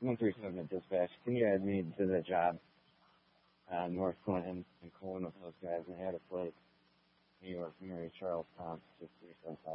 137 at dispatch. Can you add me to the job, North Clinton and Colin with those guys? And I had a flight, New York, Mary Charles Thompson, 6375.